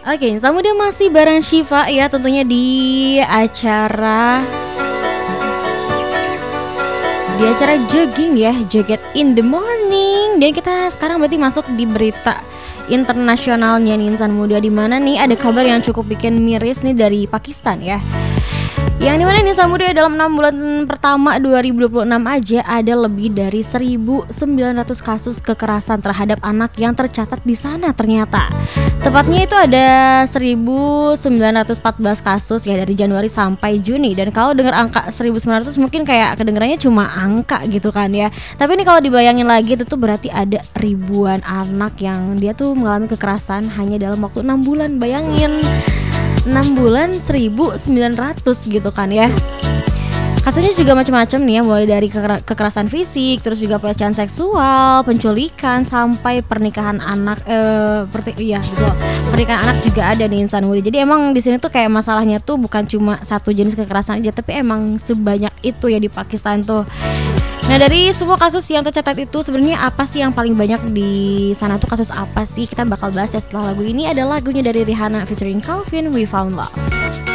Oke, Samuda masih bareng Syifa ya, tentunya di acara jogging ya, Joget in the Morning. Dan kita sekarang berarti masuk di berita internasionalnya nih insan muda, di mana nih ada kabar yang cukup bikin miris nih dari Pakistan ya. Yang dimana nih Samuda dalam 6 bulan pertama 2026 aja ada lebih dari 1.900 kasus kekerasan terhadap anak yang tercatat di sana ternyata. Tepatnya itu ada 1.914 kasus ya dari Januari sampai Juni. Dan kalau dengar angka 1.900 mungkin kayak kedengarannya cuma angka gitu kan ya. Tapi ini kalau dibayangin lagi itu tuh berarti ada ribuan anak yang dia tuh mengalami kekerasan hanya dalam waktu 6 bulan. Bayangin 6 bulan 1.900 gitu kan ya. Kasusnya juga macam-macam nih ya, mulai dari kekerasan fisik, terus juga pelecehan seksual, penculikan, sampai pernikahan anak. Betul, pernikahan anak juga ada nih insan muda. Jadi emang di sini tuh kayak masalahnya tuh bukan cuma satu jenis kekerasan aja, tapi emang sebanyak itu ya di Pakistan tuh. Nah, dari semua kasus yang tercatat itu sebenarnya apa sih yang paling banyak di sana tuh, kasus apa sih? Kita bakal bahas ya setelah lagu ini. Ada lagunya dari Rihanna featuring Calvin, We Found Love.